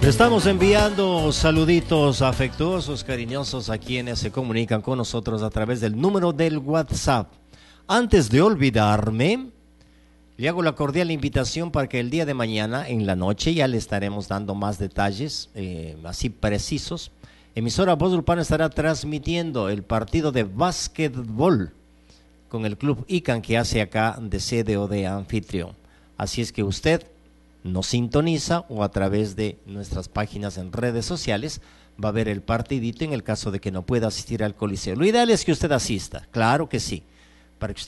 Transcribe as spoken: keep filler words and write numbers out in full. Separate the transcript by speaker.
Speaker 1: Estamos enviando saluditos afectuosos, cariñosos a quienes se comunican con nosotros a través del número del WhatsApp. Antes de olvidarme, le hago la cordial invitación para que el día de mañana, en la noche, ya le estaremos dando más detalles, eh, así precisos. Emisora Voz Urbana estará transmitiendo el partido de básquetbol con el Club ICANN que hace acá de sede o de anfitrión. Así es que usted nos sintoniza o a través de nuestras páginas en redes sociales va a ver el partidito en el caso de que no pueda asistir al Coliseo. Lo ideal es que usted asista, claro que sí, para que usted